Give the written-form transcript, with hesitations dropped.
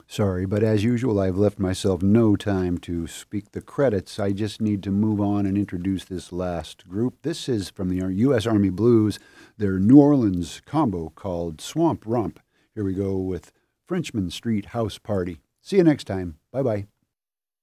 Sorry, but as usual, I've left myself no time to speak the credits. I just need to move on and introduce this last group. This is from the U.S. Army Blues, their New Orleans combo called Swamp Rump. Here we go with Frenchman Street House Party. See you next time. Bye bye.